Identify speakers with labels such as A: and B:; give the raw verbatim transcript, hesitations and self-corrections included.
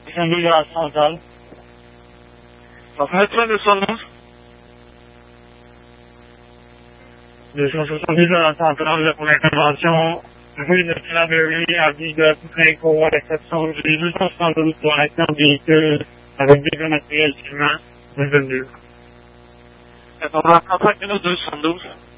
A: soixante-douze à la centrale.
B: Par métro deux cent douze.
A: deux cent soixante-dix à la centrale pour l'intervention. Rue de Claverie, avis de Trinco, à l'exception du deux cent soixante-douze pour l'accident de véhicule avec des matériels ciment, vingt-deux.
B: On va contacter le deux cent douze.